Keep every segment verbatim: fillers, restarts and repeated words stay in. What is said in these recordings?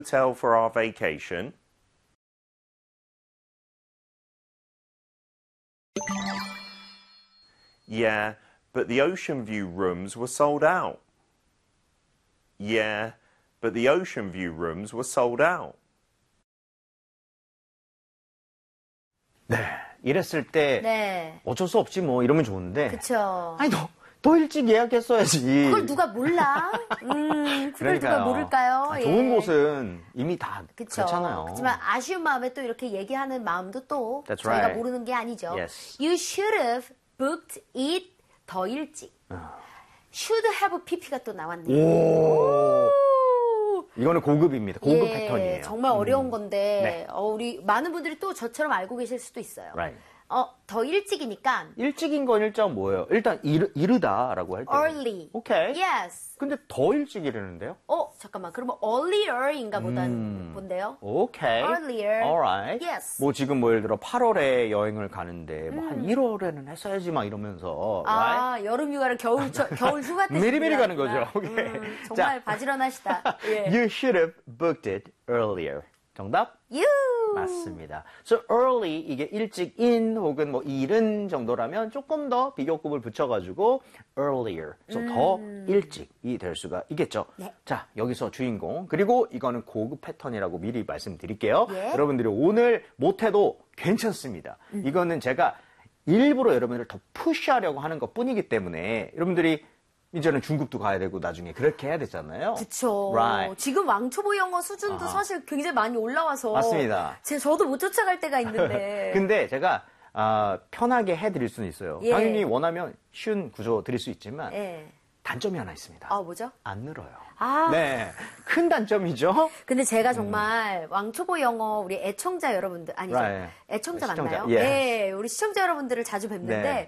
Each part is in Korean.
hotel for our vacation. Yeah, but the ocean view rooms were sold out. Yeah, but the ocean view rooms were sold out. 네, 이랬을 때 네. 어쩔 수 없지 뭐 이러면 좋은데. 그쵸. 아니 너, 더 일찍 예약했어야지. 그걸 누가 몰라? 음, 그걸 누가 그러니까요. 모를까요? 아, 예. 좋은 곳은 이미 다 그쵸. 그렇잖아요. 그렇지만 아쉬운 마음에 또 이렇게 얘기하는 마음도 또 That's 저희가 right. 모르는 게 아니죠. Yes. You should have booked it 더 일찍. should have pp가 또 나왔네요. 오. 이거는 고급입니다. 고급 예, 패턴이에요. 정말 어려운 음. 건데 네. 어, 우리 많은 분들이 또 저처럼 알고 계실 수도 있어요. Right. 어, 더 일찍이니까 일찍인 건 일단 뭐예요? 일단 이르, 이르다라고 할 때. early. 오케이. Yes. 근데 더 일찍 이르는데요? 어, 잠깐만. 그러면 earlier인가 보단 음. 본데요. 오케이. Earlier. Alright. Yes. 뭐 지금 뭐 예를 들어 팔월에 여행을 가는데 뭐 한 일월에는 했어야지 막 이러면서. 아, 여름 휴가를 겨울 저, 겨울 휴가 때 미리미리 가는 준비하는구나. 거죠. 오케이. 음, 정말 자. 바지런하시다. 예. You should have booked it earlier. 정답? You. 맞습니다. So early 이게 일찍 in 혹은 뭐 이른 정도라면 조금 더 비교급을 붙여가지고 earlier, so 음. 더 일찍이 될 수가 있겠죠. 네. 자, 여기서 주인공 그리고 이거는 고급 패턴이라고 미리 말씀드릴게요. 예. 여러분들이 오늘 못해도 괜찮습니다. 음. 이거는 제가 일부러 여러분들을 더 푸시하려고 하는 것뿐이기 때문에 여러분들이 이제는 중급도 가야 되고 나중에 그렇게 해야 되잖아요. 그쵸. Right. 지금 왕초보 영어 수준도 아. 사실 굉장히 많이 올라와서. 맞습니다. 제, 저도 못 쫓아갈 때가 있는데. 근데 제가 아, 편하게 해드릴 수는 있어요. 예. 당연히 원하면 쉬운 구조 드릴 수 있지만 예. 단점이 하나 있습니다. 아, 뭐죠? 안 늘어요. 아. 네, 큰 단점이죠. 근데 제가 정말 왕초보 영어 우리 애청자 여러분들 아니죠? Right. 애청자 시청자, 맞나요? yes. 네, 우리 시청자 여러분들을 자주 뵙는데 네.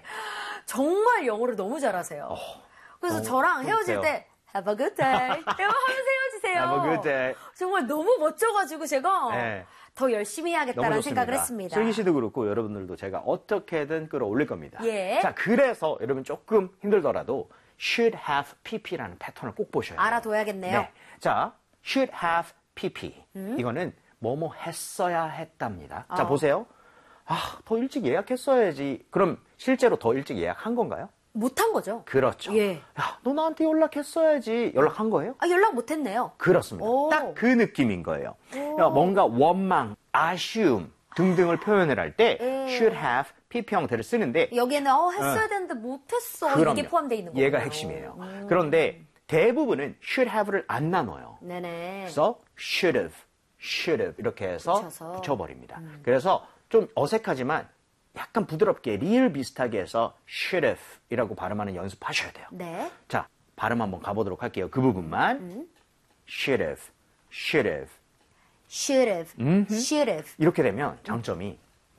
정말 영어를 너무 잘하세요. 그래서 너무 저랑 헤어질 그러세요. 때 Have a good day 이러고 하면서 헤어지세요. Have a good day. 정말 너무 멋져가지고 제가 네. 더 열심히 해야겠다는 너무 생각을 좋습니다. 했습니다. 슬기 씨도 그렇고 여러분들도 제가 어떻게든 끌어올릴 겁니다. 예. 자, 그래서 여러분 조금 힘들더라도 should have pp라는 패턴을 꼭 보셔야 돼요. 알아둬야겠네요. 네. 자, should have pp. 이거는 뭐뭐 했어야 했답니다. 자, 어. 보세요. 아, 더 일찍 예약했어야지. 그럼 실제로 더 일찍 예약한 건가요? 못한 거죠. 그렇죠. 예. 야, 너 나한테 연락했어야,지 연락한 거예요? 아, 연락 못했네요. 그렇습니다. 오. 딱 그 느낌인 거예요. 야, 뭔가 원망, 아쉬움 등등을 표현을 할 때 예. should have pp 형태를 쓰는데 여기에는 어, 했어야 되는데 못했어. 그럼요. 이게 포함되어 있는 거예요. 얘가 핵심이에요. 그런데 대부분은 should have를 안 나눠요. 네네. 그래서 should have, should have 이렇게 해서 붙여서. 붙여버립니다. 그래서 좀 어색하지만 약간 부드럽게 리을 비슷하게 해서 should have 이라고 발음하는 연습하셔야 돼요. 네. 자, 발음 한번 가보도록 할게요. 그 부분만. should have, should have. Should have. Should have. 이렇게 되면 장점이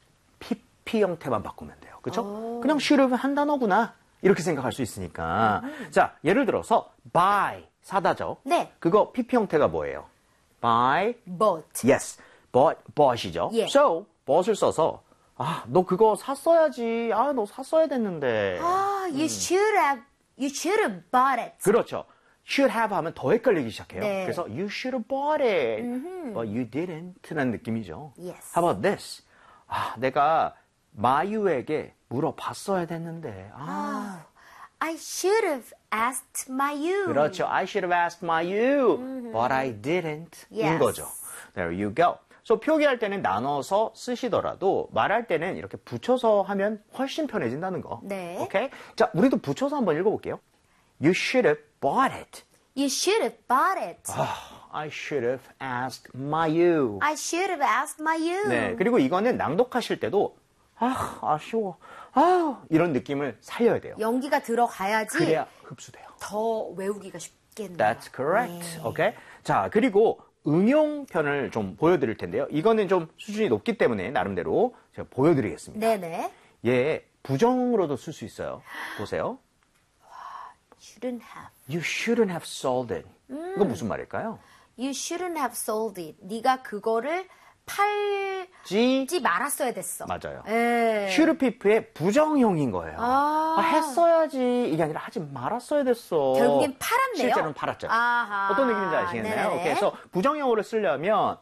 pp 형태만 바꾸면 돼요. 그렇죠? 그냥 should have 한 단어구나. 이렇게 생각할 수 있으니까. 자, 예를 들어서 buy, 사다죠. 네. 그거 pp 형태가 뭐예요? buy, But. yes, bought, bought이죠. 예. So, bought을 써서 아, 너 그거 샀어야지. 아, 너 샀어야 됐는데. 아, you should have, you should have bought it. 그렇죠. should have 하면 더 헷갈리기 시작해요. 네. 그래서 you should have bought it, but you didn't라는 느낌이죠. Yes. How about this? 아, 내가 마유에게 물어봤어야 됐는데. 아, I should have asked my you. 그렇죠. I should have asked my you, but I didn't. 인 Yes. 거죠. There you go. So 표기할 때는 나눠서 쓰시더라도 말할 때는 이렇게 붙여서 하면 훨씬 편해진다는 거. 네. 오케이? 자, 우리도 붙여서 한번 읽어볼게요. You should have bought it. You should have bought it. 아, I should have asked my you. I should have asked my you. 네, 그리고 이거는 낭독하실 때도 아, 아쉬워. 아, 이런 느낌을 살려야 돼요. 연기가 들어가야지 그래야 흡수돼요. 더 외우기가 쉽겠네요. That's correct. 네. 오케이? 자, 그리고 응용편을 좀 보여드릴 텐데요. 이거는 좀 수준이 높기 때문에 나름대로 제가 보여드리겠습니다. 네네. 얘 부정으로도 쓸 수 있어요. 보세요. Shouldn't have. You shouldn't have sold it. 이거 무슨 말일까요? You shouldn't have sold it. 네가 그거를 팔지 지 말았어야 됐어. 맞아요. 예. should 피프의 부정형인 거예요. 아. 아, 했어야지 이게 아니라 하지 말았어야 됐어. 결국엔 팔았네요. 실제로는 팔았죠. 아하. 어떤 느낌인지 아시겠나요? 네네. 그래서 부정형으로 쓰려면